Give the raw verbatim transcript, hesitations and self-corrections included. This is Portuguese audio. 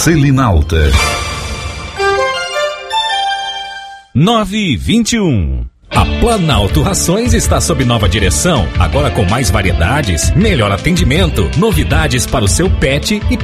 Selinalta. nove e vinte e um. A Planalto Rações está sob nova direção, agora com mais variedades, melhor atendimento, novidades para o seu pet e